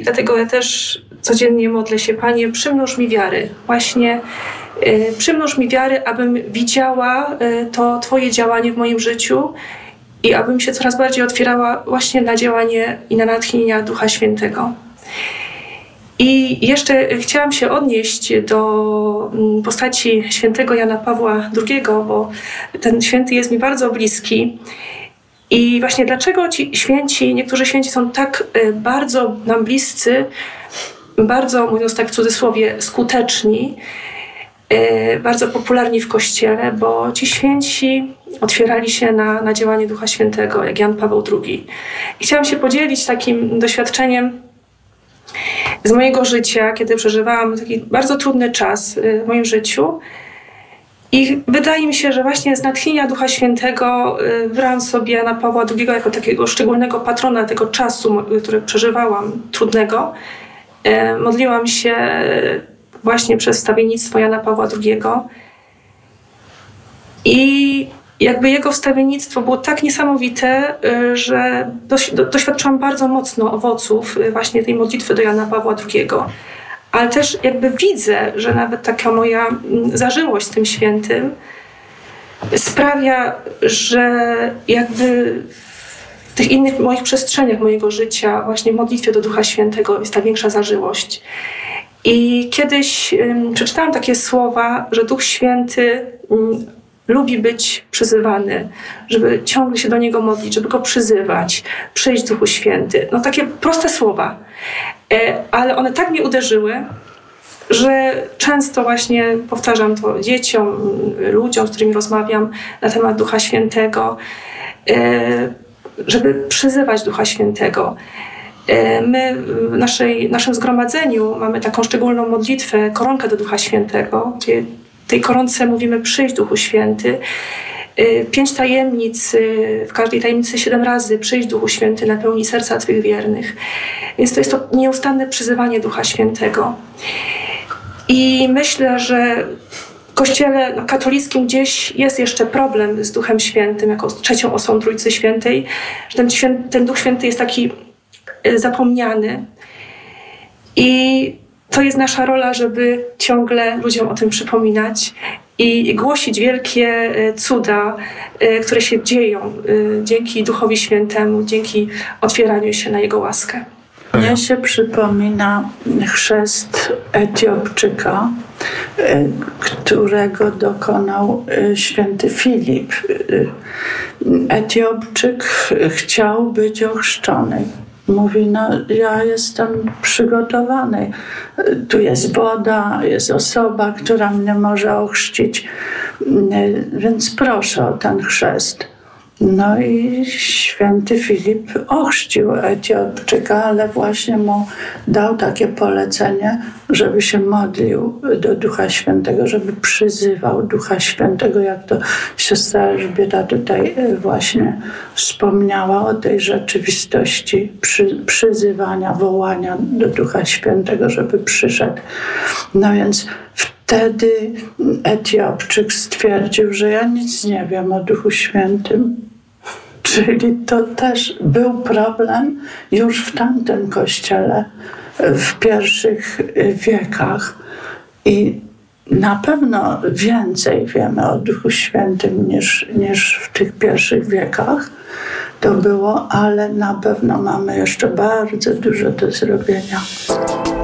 I dlatego ja też codziennie modlę się: Panie, przymnóż mi wiary. Właśnie przymnóż mi wiary, abym widziała to Twoje działanie w moim życiu i abym się coraz bardziej otwierała właśnie na działanie i na natchnienia Ducha Świętego. I jeszcze chciałam się odnieść do postaci świętego Jana Pawła II, bo ten święty jest mi bardzo bliski. I właśnie dlaczego ci święci, niektórzy święci są tak bardzo nam bliscy, bardzo, mówiąc tak w cudzysłowie, skuteczni, bardzo popularni w Kościele, bo ci święci otwierali się na działanie Ducha Świętego, jak Jan Paweł II. I chciałam się podzielić takim doświadczeniem z mojego życia, kiedy przeżywałam taki bardzo trudny czas w moim życiu. I wydaje mi się, że właśnie z natchnienia Ducha Świętego wybrałam sobie Jana Pawła II jako takiego szczególnego patrona tego czasu, który przeżywałam, trudnego. Modliłam się właśnie przez wstawiennictwo Jana Pawła II. I jakby jego wstawiennictwo było tak niesamowite, że doświadczyłam bardzo mocno owoców właśnie tej modlitwy do Jana Pawła II. Ale też jakby widzę, że nawet taka moja zażyłość z tym świętym sprawia, że jakby w tych innych moich przestrzeniach mojego życia, właśnie w modlitwie do Ducha Świętego jest ta większa zażyłość. I kiedyś przeczytałam takie słowa, że Duch Święty lubi być przyzywany, żeby ciągle się do Niego modlić, żeby Go przyzywać, przyjść Duchu Święty. No takie proste słowa, ale one tak mnie uderzyły, że często właśnie powtarzam to dzieciom, ludziom, z którymi rozmawiam na temat Ducha Świętego, żeby przyzywać Ducha Świętego. My w naszym zgromadzeniu mamy taką szczególną modlitwę, koronkę do Ducha Świętego, gdzie w tej koronce mówimy: przyjdź Duchu Święty. 5 tajemnic, w każdej tajemnicy 7 razy: przyjdź Duchu Święty, napełnij serca Twych wiernych. Więc to jest to nieustanne przyzywanie Ducha Świętego. I myślę, że w Kościele katolickim gdzieś jest jeszcze problem z Duchem Świętym, jako trzecią osobą Trójcy Świętej, że ten Duch Święty jest taki zapomniany. I to jest nasza rola, żeby ciągle ludziom o tym przypominać i głosić wielkie cuda, które się dzieją dzięki Duchowi Świętemu, dzięki otwieraniu się na Jego łaskę. Mnie się przypomina chrzest Etiopczyka, którego dokonał święty Filip. Etiopczyk chciał być ochrzczony. Mówi: no ja jestem przygotowany. Tu jest woda, jest osoba, która mnie może ochrzcić, więc proszę o ten chrzest. No i święty Filip ochrzcił Etiopczyka, ale właśnie mu dał takie polecenie, żeby się modlił do Ducha Świętego, żeby przyzywał Ducha Świętego, jak to siostra Elżbieta tutaj właśnie wspomniała o tej rzeczywistości przyzywania, wołania do Ducha Świętego, żeby przyszedł. No więc wtedy Etiopczyk stwierdził, że ja nic nie wiem o Duchu Świętym. Czyli to też był problem już w tamtym kościele, w pierwszych wiekach. I na pewno więcej wiemy o Duchu Świętym niż w tych pierwszych wiekach to było, ale na pewno mamy jeszcze bardzo dużo do zrobienia.